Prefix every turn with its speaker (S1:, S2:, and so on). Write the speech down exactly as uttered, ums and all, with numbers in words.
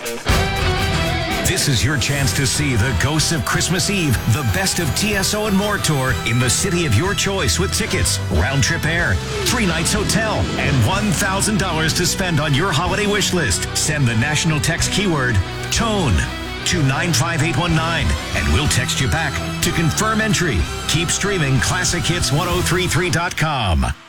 S1: This is your chance to see the Ghosts of Christmas Eve, the Best of T S O and More tour in the city of your choice with tickets, round-trip air, three nights hotel, and one thousand dollars to spend on your holiday wish list. Send the national text keyword TONE to nine five eight one nine, and we'll text you back to confirm entry. Keep streaming classic hits ten thirty-three dot com.